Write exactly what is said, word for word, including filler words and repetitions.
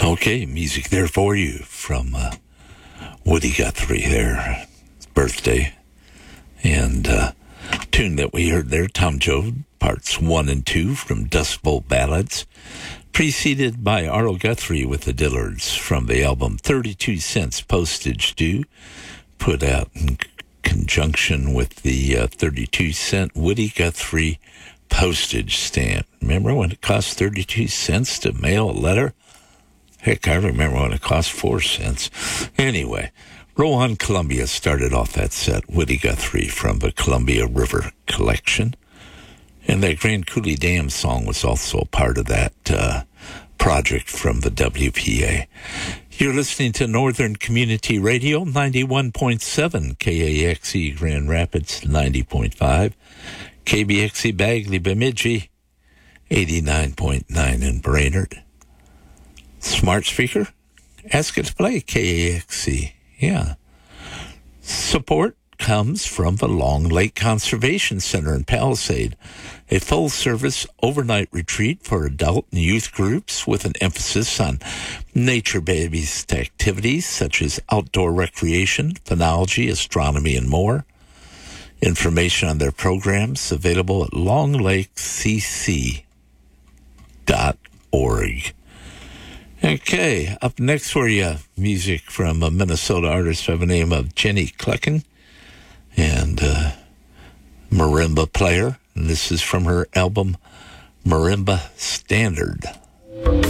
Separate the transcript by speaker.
Speaker 1: Okay, music there for you from uh, Woody Guthrie there, birthday. And uh, tune that we heard there, Tom Joad, parts one and two from Dust Bowl Ballads, preceded by Arlo Guthrie with the Dillards from the album thirty-two cents Postage Due, put out in conjunction with the uh, thirty-two cent Woody Guthrie postage stamp. Remember when it cost thirty-two cents to mail a letter? Heck, I remember when it cost four cents. Anyway, Rowan Columbia started off that set, Woody Guthrie from the Columbia River Collection. And that Grand Coulee Dam song was also part of that uh, project from the W P A. You're listening to Northern Community Radio, ninety-one point seven, K A X E Grand Rapids, ninety point five, K B X E Bagley Bemidji, eighty-nine point nine in Brainerd. Smart speaker, ask it to play K A X E. Yeah. Support comes from the Long Lake Conservation Center in Palisade, a full-service overnight retreat for adult and youth groups with an emphasis on nature-based activities such as outdoor recreation, phenology, astronomy, and more. Information on their programs available at long lake c c dot org. Okay, up next for you, music from a Minnesota artist by the name of Jenny Klecken, and uh, marimba player. And this is from her album Marimba Standard.